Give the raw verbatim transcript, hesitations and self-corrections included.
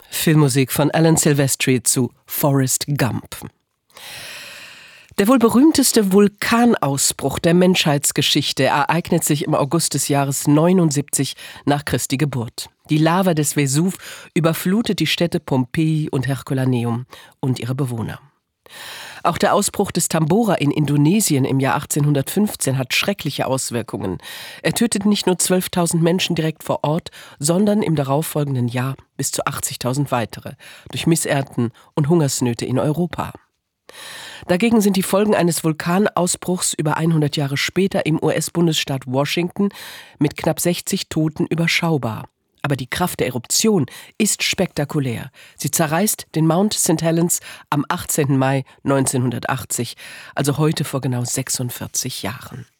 Filmmusik von Alan Silvestri zu Forrest Gump. Der wohl berühmteste Vulkanausbruch der Menschheitsgeschichte ereignet sich im August des Jahres neunundsiebzig nach Christi Geburt. Die Lava des Vesuv überflutet die Städte Pompeji und Herculaneum und ihre Bewohner. Auch der Ausbruch des Tambora in Indonesien im Jahr achtzehnhundertfünfzehn hat schreckliche Auswirkungen. Er tötet nicht nur zwölftausend Menschen direkt vor Ort, sondern im darauffolgenden Jahr bis zu achtzigtausend weitere, durch Missernten und Hungersnöte in Europa. Dagegen sind die Folgen eines Vulkanausbruchs über hundert Jahre später im U S-Bundesstaat Washington mit knapp sechzig Toten überschaubar. Aber die Kraft der Eruption ist spektakulär. Sie zerreißt den Mount Saint Helens am achtzehnten Mai neunzehnhundertachtzig, also heute vor genau sechsundvierzig Jahren.